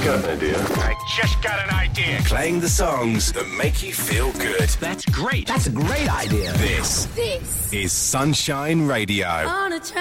got an idea. I just got an idea. Playing the songs that make you feel good. That's great. That's a great idea. This This is Sunshine Radio. on a